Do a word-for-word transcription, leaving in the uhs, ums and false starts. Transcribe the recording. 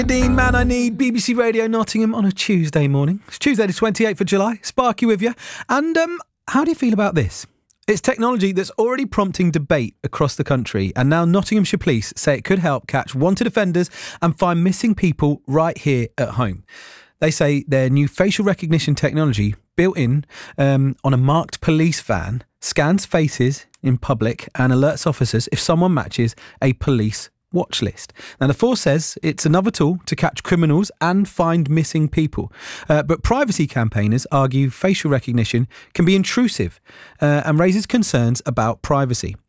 Dean, Man I Need, B B C Radio Nottingham on a Tuesday morning. It's Tuesday the twenty-eighth of July. Sparky with you. And um, how do you feel about this? It's technology that's already prompting debate across the country, and now Nottinghamshire Police say it could help catch wanted offenders and find missing people right here at home. They say their new facial recognition technology, built in um, on a marked police van, scans faces in public and alerts officers if someone matches a police watch list. Now, the force says it's another tool to catch criminals and find missing people. Uh, but privacy campaigners argue facial recognition can be intrusive uh, and raises concerns about privacy.